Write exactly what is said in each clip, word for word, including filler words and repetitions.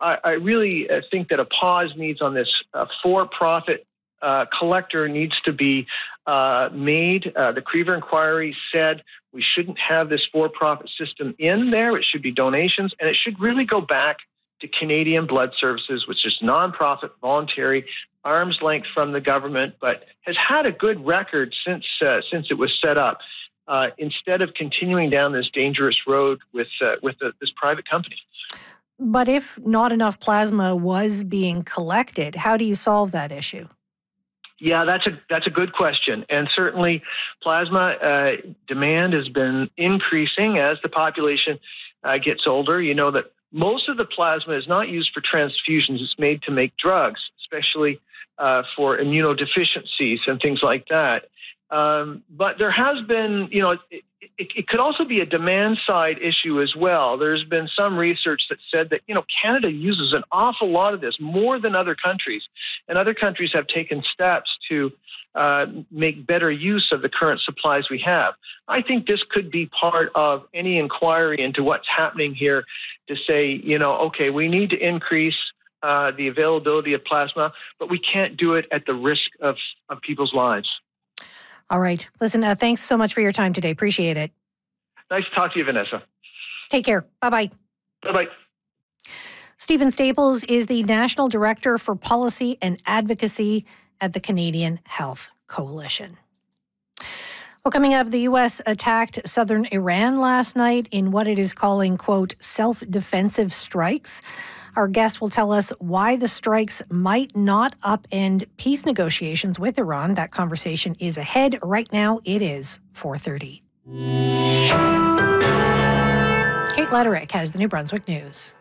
I, I really uh, think that a pause needs on this uh, for-profit uh, collector needs to be uh, made. Uh, the Crever Inquiry said we shouldn't have this for-profit system in there. It should be donations, and it should really go back to Canadian Blood Services, which is nonprofit, voluntary, arm's length from the government, but has had a good record since uh, since it was set up. Uh, instead of continuing down this dangerous road with uh, with the, this private company. But if not enough plasma was being collected, how do you solve that issue? Yeah, that's a that's a good question, and certainly plasma uh, demand has been increasing as the population uh, gets older. You know that most of the plasma is not used for transfusions; it's made to make drugs, especially uh, for immunodeficiencies and things like that. Um, but there has been, you know, it, it, it could also be a demand side issue as well. There's been some research that said that, you know, Canada uses an awful lot of this, more than other countries. And other countries have taken steps to uh, make better use of the current supplies we have. I think this could be part of any inquiry into what's happening here to say, you know, okay, we need to increase uh, the availability of plasma, but we can't do it at the risk of, of people's lives. All right. Listen, uh, thanks so much for your time today. Appreciate it. Nice to talk to you, Vanessa. Take care. Bye-bye. Bye-bye. Stephen Staples is the National Director for Policy and Advocacy at the Canadian Health Coalition. Well, coming up, the U S attacked southern Iran last night in what it is calling, quote, self-defensive strikes. Our guest will tell us why the strikes might not upend peace negotiations with Iran. That conversation is ahead. Right now, it is four thirty. Kate Lederich has the New Brunswick News.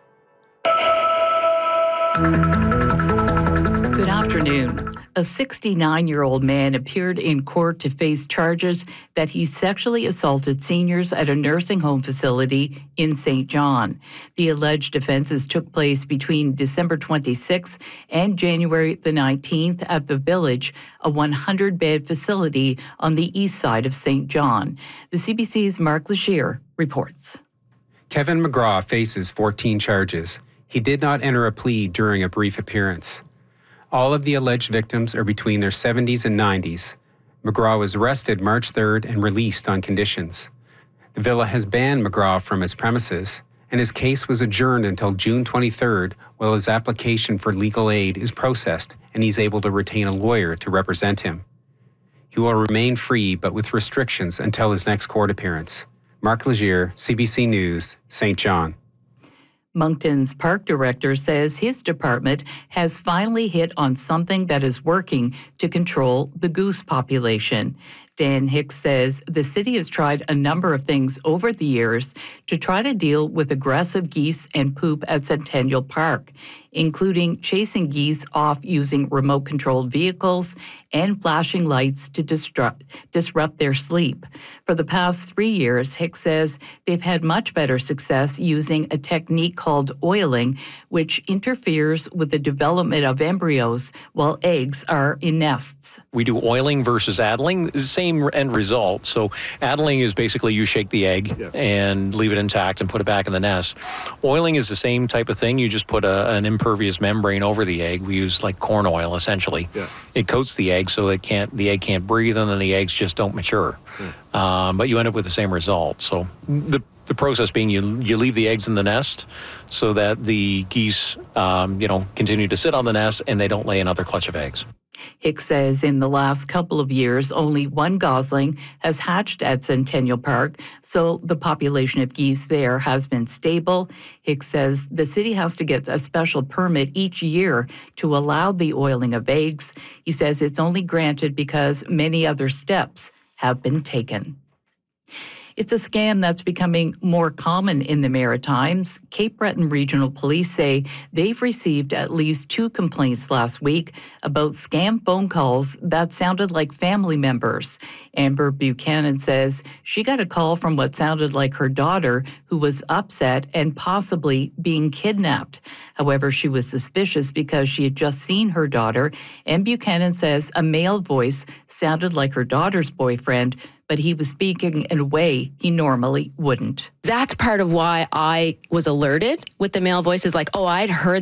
Good afternoon. A sixty-nine-year-old man appeared in court to face charges that he sexually assaulted seniors at a nursing home facility in Saint John. The alleged offenses took place between December twenty-sixth and January the nineteenth at the Village, a one hundred bed facility on the east side of Saint John. The C B C's Mark Legier reports. Kevin McGraw faces fourteen charges. He did not enter a plea during a brief appearance. All of the alleged victims are between their seventies and nineties. McGraw was arrested March third and released on conditions. The villa has banned McGraw from his premises, and his case was adjourned until June twenty-third while his application for legal aid is processed and he's able to retain a lawyer to represent him. He will remain free but with restrictions until his next court appearance. Mark Legier, C B C News, Saint John. Moncton's park director says his department has finally hit on something that is working to control the goose population. Dan Hicks says the city has tried a number of things over the years to try to deal with aggressive geese and poop at Centennial Park, including chasing geese off using remote-controlled vehicles and flashing lights to disrupt, disrupt their sleep. For the past three years, Hicks says they've had much better success using a technique called oiling, which interferes with the development of embryos while eggs are in nests. We do oiling versus addling, same end result. So addling is basically you shake the egg yeah. and leave it intact and put it back in the nest. Oiling is the same type of thing. You just put a, an impervious membrane over the egg. We use like corn oil essentially. Yeah. It coats the egg so it can't the egg can't breathe, and then the eggs just don't mature. Yeah. Um, but you end up with the same result. So the the process being you you leave the eggs in the nest so that the geese um, you know continue to sit on the nest and they don't lay another clutch of eggs. Hicks says in the last couple of years, only one gosling has hatched at Centennial Park, so the population of geese there has been stable. Hicks says the city has to get a special permit each year to allow the oiling of eggs. He says it's only granted because many other steps have been taken. It's a scam that's becoming more common in the Maritimes. Cape Breton Regional Police say they've received at least two complaints last week about scam phone calls that sounded like family members. Amber Buchanan says she got a call from what sounded like her daughter, who was upset and possibly being kidnapped. However, she was suspicious because she had just seen her daughter, and Buchanan says a male voice sounded like her daughter's boyfriend, but he was speaking in a way he normally wouldn't. That's part of why I was alerted with the male voices, like, oh, I'd heard